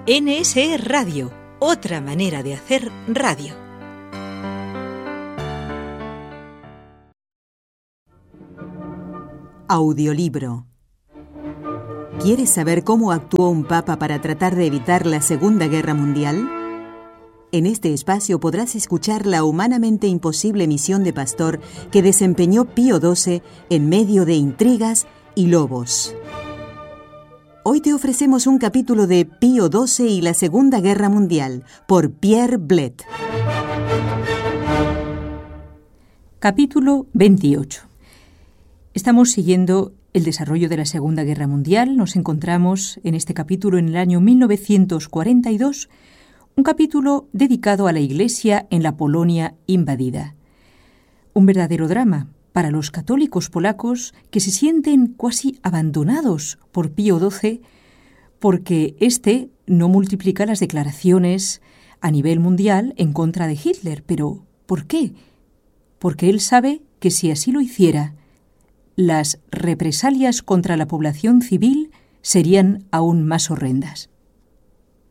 NSE Radio, otra manera de hacer radio. Audiolibro. ¿Quieres saber cómo actuó un papa para tratar de evitar la Segunda Guerra Mundial? En este espacio podrás escuchar la humanamente imposible misión de pastor que desempeñó Pío XII en medio de intrigas y lobos. Hoy te ofrecemos un capítulo de Pío XII y la Segunda Guerra Mundial, por Pierre Blett. Capítulo 28. Estamos siguiendo el desarrollo de la Segunda Guerra Mundial. Nos encontramos en este capítulo en el año 1942, un capítulo dedicado a la Iglesia en la Polonia invadida. Un verdadero drama para los católicos polacos que se sienten casi abandonados por Pío XII porque éste no multiplica las declaraciones a nivel mundial en contra de Hitler. ¿Pero por qué? Porque él sabe que si así lo hiciera, las represalias contra la población civil serían aún más horrendas.